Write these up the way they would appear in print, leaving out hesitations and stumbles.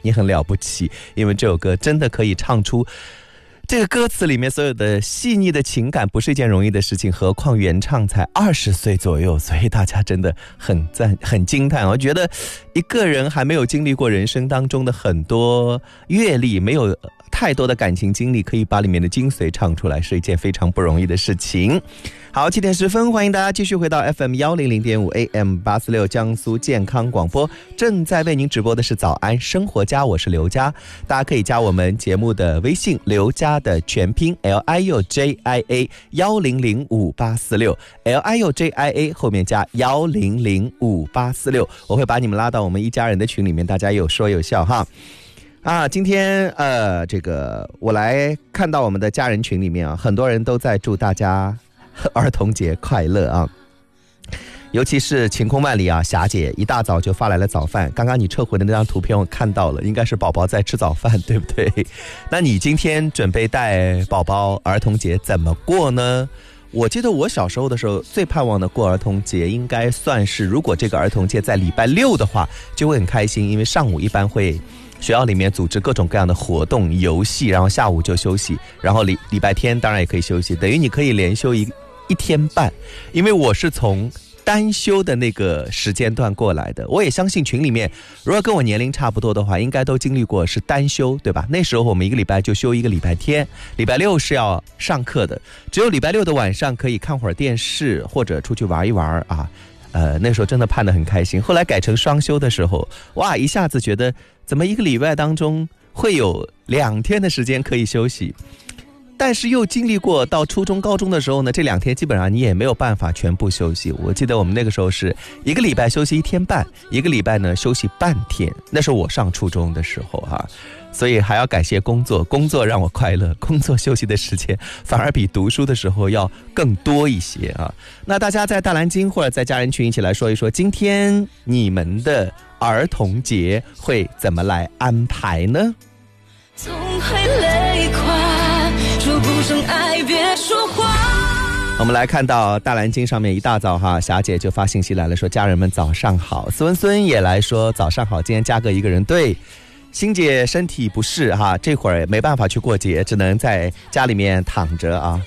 你很了不起，因为这首歌真的可以唱出这个歌词里面所有的细腻的情感，不是一件容易的事情，何况原唱才20岁左右，所以大家真的很赞很惊叹。我觉得一个人还没有经历过人生当中的很多阅历，没有太多的感情经历，可以把里面的精髓唱出来，是一件非常不容易的事情。好，7点10分，欢迎大家继续回到 FM 100.5 AM 846江苏健康广播，正在为您直播的是早安生活家，我是刘佳。大家可以加我们节目的微信，刘佳的全拼 LIUJIA 10058466 LIUJIA 后面加10058466，我会把你们拉到我们一家人的群里面，大家有说有笑哈。今天这个我来看到我们的家人群里面啊，很多人都在祝大家儿童节快乐啊！尤其是晴空万里啊，霞姐一大早就发来了早饭。刚刚你撤回的那张图片我看到了，应该是宝宝在吃早饭，对不对？那你今天准备带宝宝儿童节怎么过呢？我记得我小时候的时候，最盼望的过儿童节应该算是，如果这个儿童节在礼拜六的话，就会很开心，因为上午一般会学校里面组织各种各样的活动游戏，然后下午就休息，然后礼拜天当然也可以休息，等于你可以连休一天半。因为我是从单休的那个时间段过来的，我也相信群里面如果跟我年龄差不多的话，应该都经历过是单休，对吧？那时候我们一个礼拜就休一个礼拜天，礼拜六是要上课的，只有礼拜六的晚上可以看会儿电视或者出去玩一玩啊。那时候真的盼得很开心。后来改成双休的时候，哇，一下子觉得怎么一个礼拜当中会有2天的时间可以休息。但是又经历过到初中高中的时候呢，这2天基本上你也没有办法全部休息。我记得我们那个时候是一个礼拜休息1天半，一个礼拜呢休息半天，那是我上初中的时候哈。所以还要感谢工作，工作让我快乐，工作休息的时间反而比读书的时候要更多一些啊。那大家在大蓝鲸或者在家人群一起来说一说，今天你们的儿童节会怎么来安排呢？总会累垮，说不上爱别说话。我们来看到大蓝鲸上面一大早哈，霞姐就发信息来了，说家人们早上好。孙也来说早上好，今天加个一个人。对，欣姐身体不适哈，这会儿没办法去过节，只能在家里面躺着啊。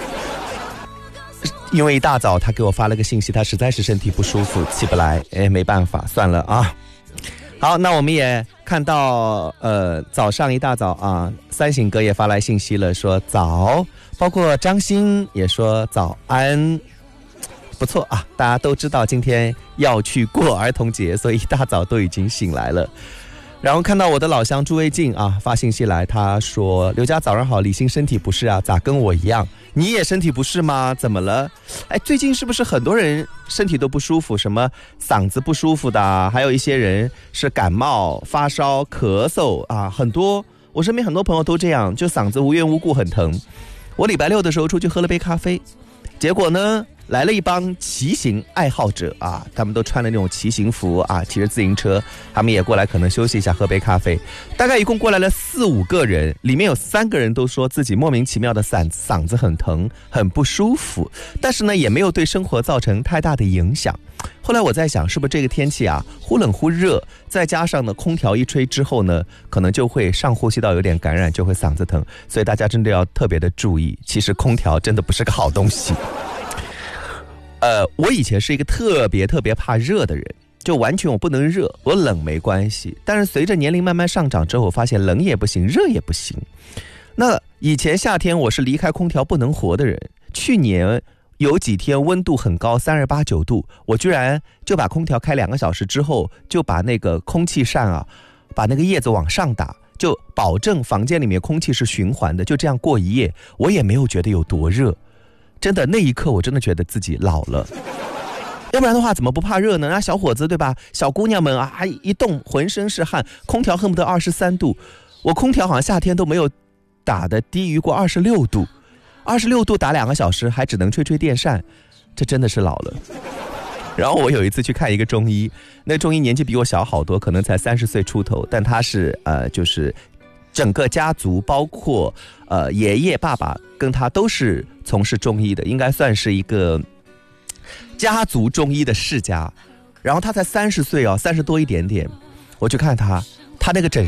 因为一大早他给我发了个信息，他实在是身体不舒服起不来，没办法，算了啊。好，那我们也看到早上一大早啊，三省哥也发来信息了，说早，包括张欣也说早安，不错啊，大家都知道今天要去过儿童节，所以一大早都已经醒来了。然后看到我的老乡朱卫静啊发信息来，他说刘家早上好，李欣身体不适啊，咋跟我一样？你也身体不适吗？怎么了？最近是不是很多人身体都不舒服，什么嗓子不舒服的，还有一些人是感冒发烧咳嗽啊，很多我身边很多朋友都这样，就嗓子无缘无故很疼。我礼拜六的时候出去喝了杯咖啡，结果呢来了一帮骑行爱好者啊，他们都穿了那种骑行服啊，骑着自行车，他们也过来可能休息一下喝杯咖啡。大概一共过来了4-5个人，里面有3个人都说自己莫名其妙的嗓子很疼很不舒服，但是呢也没有对生活造成太大的影响。后来我在想，是不是这个天气啊忽冷忽热，再加上呢空调一吹之后呢，可能就会上呼吸道有点感染，就会嗓子疼，所以大家真的要特别的注意，其实空调真的不是个好东西。我以前是一个特别怕热的人，就完全我不能热，我冷没关系。但是随着年龄慢慢上涨之后，我发现冷也不行，热也不行。那以前夏天我是离开空调不能活的人，去年有几天温度很高，38、9度，我居然就把空调开2个小时之后，就把那个空气扇啊，把那个叶子往上打，就保证房间里面空气是循环的，就这样过一夜，我也没有觉得有多热。真的那一刻我真的觉得自己老了，要不然的话怎么不怕热呢？那小伙子对吧，小姑娘们啊，一动浑身是汗，空调恨不得23度，我空调好像夏天都没有打的低于过26度，26度打2个小时还只能吹电扇，这真的是老了。然后我有一次去看一个中医，那中医年纪比我小好多，可能才30岁出头，但他是就是整个家族包括爷爷爸爸跟他都是从事中医的，应该算是一个家族中医的世家。然后他才30岁30多一点点，我去看他那个诊